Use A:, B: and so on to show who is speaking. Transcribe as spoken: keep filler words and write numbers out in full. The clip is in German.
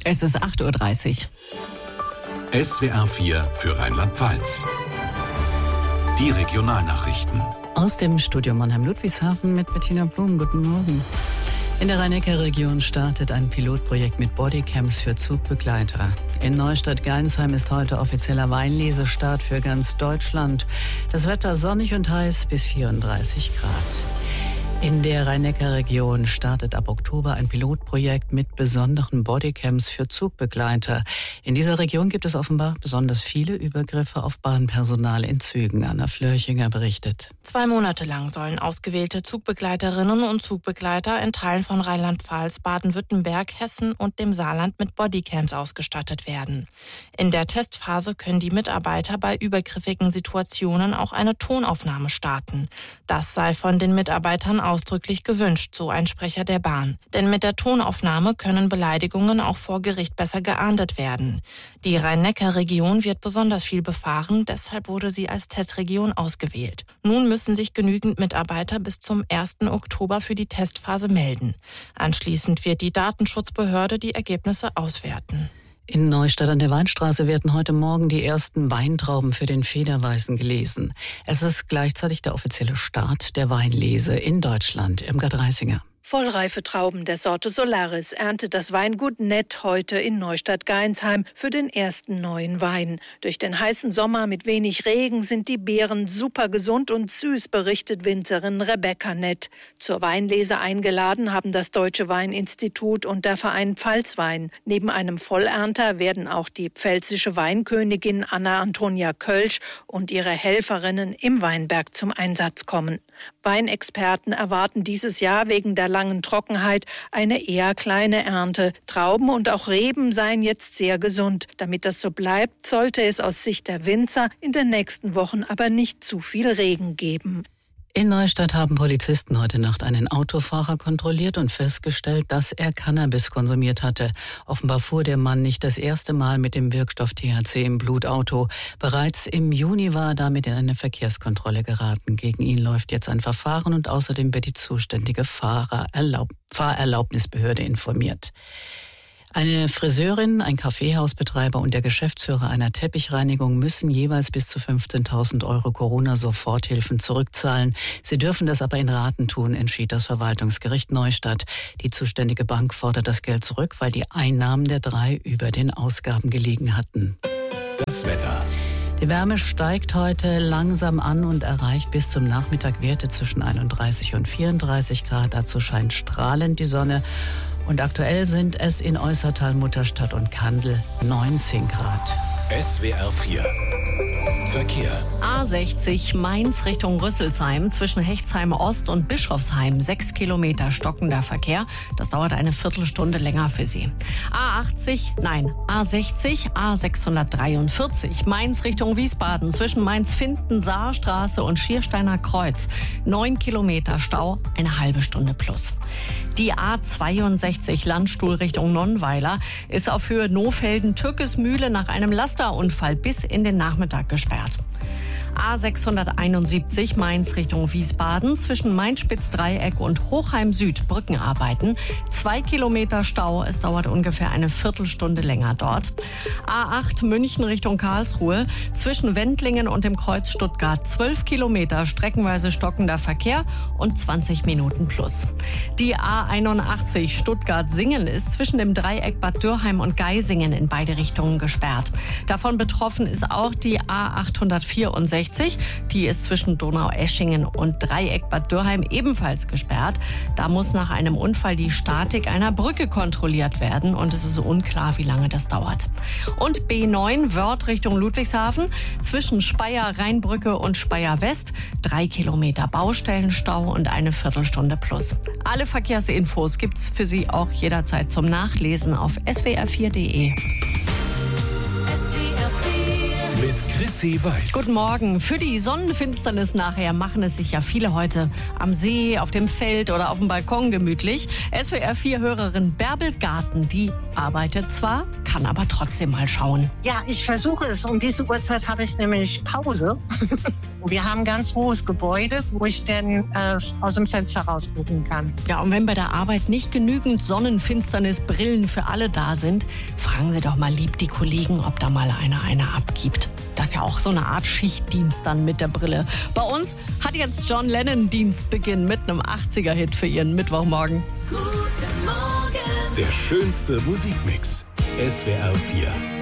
A: Es ist acht Uhr dreißig.
B: S W R vier für Rheinland-Pfalz. Die Regionalnachrichten.
A: Aus dem Studio Mannheim-Ludwigshafen mit Bettina Blum. Guten Morgen. In der Rhein-Neckar-Region startet ein Pilotprojekt mit Bodycams für Zugbegleiter. In Neustadt-Geinsheim ist heute offizieller Weinlesestart für ganz Deutschland. Das Wetter sonnig und heiß bis vierunddreißig Grad. In der Rhein-Neckar-Region startet ab Oktober ein Pilotprojekt mit besonderen Bodycams für Zugbegleiter. In dieser Region gibt es offenbar besonders viele Übergriffe auf Bahnpersonal in Zügen. Anna Flörchinger berichtet.
C: Zwei Monate lang sollen ausgewählte Zugbegleiterinnen und Zugbegleiter in Teilen von Rheinland-Pfalz, Baden-Württemberg, Hessen und dem Saarland mit Bodycams ausgestattet werden. In der Testphase können die Mitarbeiter bei übergriffigen Situationen auch eine Tonaufnahme starten. Das sei von den Mitarbeitern ausdrücklich gewünscht, so ein Sprecher der Bahn. Denn mit der Tonaufnahme können Beleidigungen auch vor Gericht besser geahndet werden. Die Rhein-Neckar-Region wird besonders viel befahren, deshalb wurde sie als Testregion ausgewählt. Nun müssen sich genügend Mitarbeiter bis zum ersten Oktober für die Testphase melden. Anschließend wird die Datenschutzbehörde die Ergebnisse auswerten.
A: In Neustadt an der Weinstraße werden heute Morgen die ersten Weintrauben für den Federweißen gelesen. Es ist gleichzeitig der offizielle Start der Weinlese in Deutschland. Irmgard Reisinger.
D: Vollreife Trauben der Sorte Solaris erntet das Weingut Nett heute in Neustadt-Geinsheim für den ersten neuen Wein. Durch den heißen Sommer mit wenig Regen sind die Beeren super gesund und süß, berichtet Winzerin Rebecca Nett. Zur Weinlese eingeladen haben das Deutsche Weininstitut und der Verein Pfalzwein. Neben einem Vollernter werden auch die pfälzische Weinkönigin Anna-Antonia Kölsch und ihre Helferinnen im Weinberg zum Einsatz kommen. Weinexperten erwarten dieses Jahr wegen der langen Trockenheit eine eher kleine Ernte. Trauben und auch Reben seien jetzt sehr gesund. Damit das so bleibt, sollte es aus Sicht der Winzer in den nächsten Wochen aber nicht zu viel Regen geben.
A: In Neustadt haben Polizisten heute Nacht einen Autofahrer kontrolliert und festgestellt, dass er Cannabis konsumiert hatte. Offenbar fuhr der Mann nicht das erste Mal mit dem Wirkstoff T H C im Blutauto. Bereits im Juni war er damit in eine Verkehrskontrolle geraten. Gegen ihn läuft jetzt ein Verfahren und außerdem wird die zuständige Fahrererlaub- Fahrerlaubnisbehörde informiert. Eine Friseurin, ein Kaffeehausbetreiber und der Geschäftsführer einer Teppichreinigung müssen jeweils bis zu fünfzehntausend Euro Corona-Soforthilfen zurückzahlen. Sie dürfen das aber in Raten tun, entschied das Verwaltungsgericht Neustadt. Die zuständige Bank fordert das Geld zurück, weil die Einnahmen der drei über den Ausgaben gelegen hatten.
B: Das Wetter.
A: Die Wärme steigt heute langsam an und erreicht bis zum Nachmittag Werte zwischen einunddreißig und vierunddreißig Grad. Dazu scheint strahlend die Sonne. Und aktuell sind es in Äußertal, Mutterstadt und Kandel neunzehn Grad.
B: S W R vier. Verkehr.
A: A sechzig Mainz Richtung Rüsselsheim zwischen Hechtsheim Ost und Bischofsheim. Sechs Kilometer stockender Verkehr. Das dauert eine Viertelstunde länger für Sie. A achtzig, nein, A sechzig, A sechshundertdreiundvierzig Mainz Richtung Wiesbaden zwischen Mainz-Finden, Saarstraße und Schiersteiner Kreuz. Neun Kilometer Stau, eine halbe Stunde plus. Die A zweiundsechzig Landstuhl Richtung Nonnweiler ist auf Höhe Nohfelden-Türkesmühle nach einem Lasterunfall bis in den Nachmittag gesperrt. A sechshunderteinundsiebzig Mainz Richtung Wiesbaden zwischen Main-Spitz-Dreieck und Hochheim Süd Brückenarbeiten. Zwei Kilometer Stau, es dauert ungefähr eine Viertelstunde länger dort. A acht München Richtung Karlsruhe zwischen Wendlingen und dem Kreuz Stuttgart. Zwölf Kilometer streckenweise stockender Verkehr und zwanzig Minuten plus. Die A einundachtzig Stuttgart-Singen ist zwischen dem Dreieck Bad Dürrheim und Geisingen in beide Richtungen gesperrt. Davon betroffen ist auch die A achthundertvierundsechzig. Die ist zwischen Donaueschingen und Dreieck Bad Dürrheim ebenfalls gesperrt. Da muss nach einem Unfall die Statik einer Brücke kontrolliert werden und es ist unklar, wie lange das dauert. Und B neun Wörth Richtung Ludwigshafen zwischen Speyer-Rheinbrücke und Speyer-West. Drei Kilometer Baustellenstau und eine Viertelstunde plus. Alle Verkehrsinfos gibt's für Sie auch jederzeit zum Nachlesen auf s w r vier punkt d e.
B: Mit Chrissy Weiß.
A: Guten Morgen. Für die Sonnenfinsternis nachher machen es sich ja viele heute am See, auf dem Feld oder auf dem Balkon gemütlich. S W R vier Hörerin Bärbel Garten, die arbeitet zwar, kann aber trotzdem mal schauen.
E: Ja, ich versuche es. Um diese Uhrzeit habe ich nämlich Pause. Wir haben ein ganz hohes Gebäude, wo ich dann äh, aus dem Fenster rausgucken kann.
A: Ja, und wenn bei der Arbeit nicht genügend Sonnenfinsternisbrillen für alle da sind, fragen Sie doch mal lieb die Kollegen, ob da mal einer eine abgibt. Das ist ja auch so eine Art Schichtdienst dann mit der Brille. Bei uns hat jetzt John Lennon Dienstbeginn mit einem achtziger-Hit für Ihren Mittwochmorgen.
B: Der schönste Musikmix. S W R vier.